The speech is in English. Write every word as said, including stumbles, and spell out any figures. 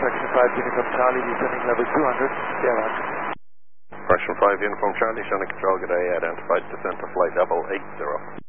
Correction five, Uniform Charlie, descending level two hundred, Sierra. Correction five, Uniform Charlie, Shannon Control, good day, identified descent to flight level eight zero.